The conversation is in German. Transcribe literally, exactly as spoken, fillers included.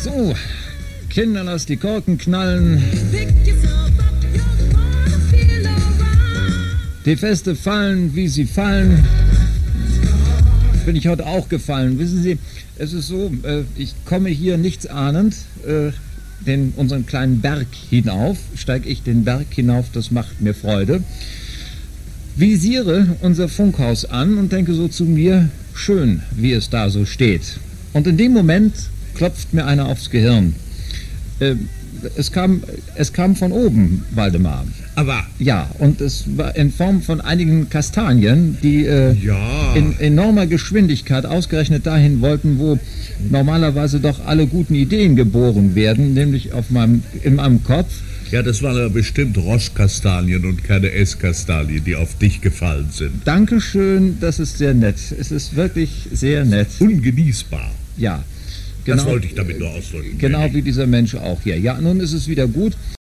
So, Kinder, lasst die Korken knallen. Die Feste fallen, wie sie fallen. Bin ich heute auch gefallen. Wissen Sie, es ist so, äh, ich komme hier nichts ahnend, äh, den, unseren kleinen Berg hinauf, steige ich den Berg hinauf, das macht mir Freude. Visiere unser Funkhaus an und denke so zu mir, schön, wie es da so steht. Und in dem Moment klopft mir einer aufs Gehirn. Äh, es kam, es kam von oben, Waldemar. Aber Ja, und es war in Form von einigen Kastanien, die äh, ja, in enormer Geschwindigkeit ausgerechnet dahin wollten, wo normalerweise doch alle guten Ideen geboren werden, nämlich auf meinem, in meinem Kopf. ja, das waren aber bestimmt Roschkastanien und keine Esskastanien, die auf dich gefallen sind. Dankeschön, das ist sehr nett. Es ist wirklich sehr nett. Ungenießbar. Ja, Das wollte ich damit nur ausdrücken. Genau wie dieser Mensch auch hier. Ja, nun ist es wieder gut.